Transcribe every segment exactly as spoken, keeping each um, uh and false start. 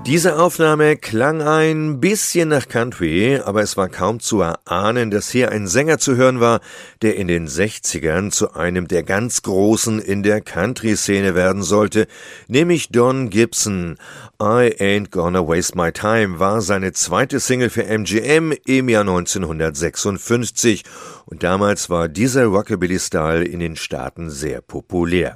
Diese Aufnahme klang ein bisschen nach Country, aber es war kaum zu erahnen, dass hier ein Sänger zu hören war, der in den sechzigern zu einem der ganz Großen in der Country-Szene werden sollte, nämlich Don Gibson. I Ain't Gonna Waste My Time war seine zweite Single für M G M im Jahr neunzehnhundertsechsundfünfzig und damals war dieser Rockabilly-Style in den Staaten sehr populär.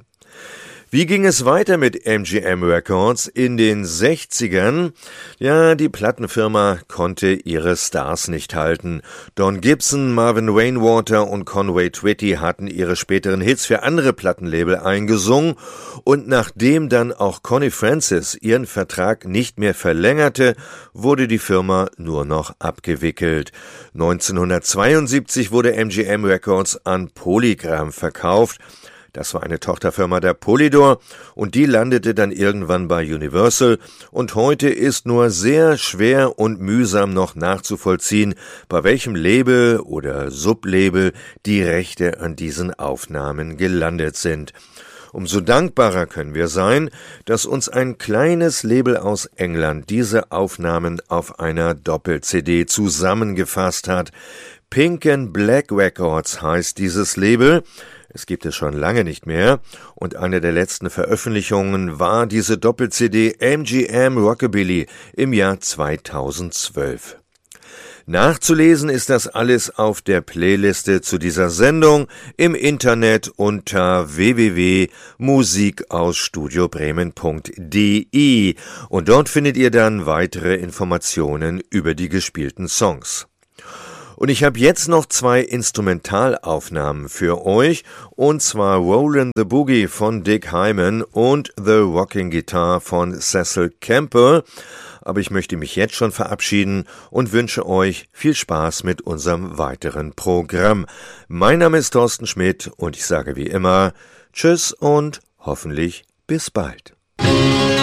Wie ging es weiter mit M G M Records in den sechzigern? Ja, die Plattenfirma konnte ihre Stars nicht halten. Don Gibson, Marvin Rainwater und Conway Twitty hatten ihre späteren Hits für andere Plattenlabel eingesungen und nachdem dann auch Connie Francis ihren Vertrag nicht mehr verlängerte, wurde die Firma nur noch abgewickelt. neunzehnhundertzweiundsiebzig wurde M G M Records an Polygram verkauft. Das war eine Tochterfirma der Polydor und die landete dann irgendwann bei Universal und heute ist nur sehr schwer und mühsam noch nachzuvollziehen, bei welchem Label oder Sublabel die Rechte an diesen Aufnahmen gelandet sind. Umso dankbarer können wir sein, dass uns ein kleines Label aus England diese Aufnahmen auf einer Doppel-C D zusammengefasst hat. Pink and Black Records heißt dieses Label. Es gibt es schon lange nicht mehr und eine der letzten Veröffentlichungen war diese Doppel-C D M G M Rockabilly im Jahr zweitausendzwölf. Nachzulesen ist das alles auf der Playliste zu dieser Sendung im Internet unter w w w punkt musik aus studio bremen punkt d e und dort findet ihr dann weitere Informationen über die gespielten Songs. Und ich habe jetzt noch zwei Instrumentalaufnahmen für euch, und zwar Rollin' the Boogie von Dick Hyman und The Rocking Guitar von Cecil Campbell. Aber ich möchte mich jetzt schon verabschieden und wünsche euch viel Spaß mit unserem weiteren Programm. Mein Name ist Thorsten Schmidt und ich sage wie immer Tschüss und hoffentlich bis bald.